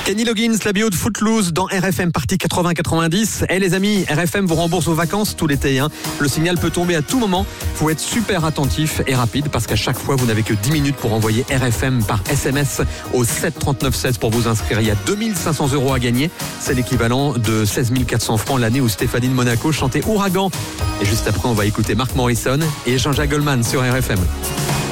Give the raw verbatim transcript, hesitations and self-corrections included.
Kenny Loggins, la bio de Footloose dans R F M partie quatre-vingts quatre-vingt-dix. Et les amis, R F M vous rembourse vos vacances tout l'été. Hein. Le signal peut tomber à tout moment. Il faut être super attentif et rapide parce qu'à chaque fois, vous n'avez que dix minutes pour envoyer R F M par S M S au sept trente-neuf seize pour vous inscrire. Il y a deux mille cinq cents euros à gagner. C'est l'équivalent de seize mille quatre cents francs l'année où Stéphanie de Monaco chantait Ouragan. Et juste après, on va écouter Mark Morrison et Jean-Jacques Goldman sur R F M.